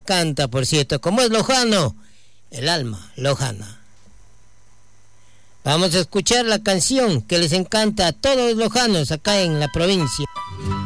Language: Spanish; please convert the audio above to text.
canta, por cierto. Como es lojano, el alma lojana. Vamos a escuchar la canción que les encanta a todos los lojanos acá en la provincia.